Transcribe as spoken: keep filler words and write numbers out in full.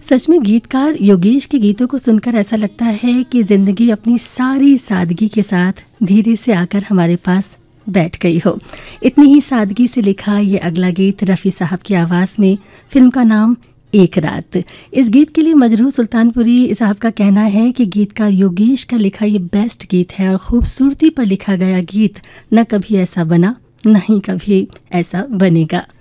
सच में गीतकार योगेश के गीतों को सुनकर ऐसा लगता है कि जिंदगी अपनी सारी सादगी के साथ धीरे से आकर हमारे पास बैठ गई हो। इतनी ही सादगी से लिखा ये अगला गीत रफ़ी साहब की आवाज़ में, फिल्म का नाम एक रात। इस गीत के लिए मजरूह सुल्तानपुरी साहब का कहना है कि गीतकार योगेश का लिखा ये बेस्ट गीत है और खूबसूरती पर लिखा गया गीत न कभी ऐसा बना, न ही कभी ऐसा बनेगा।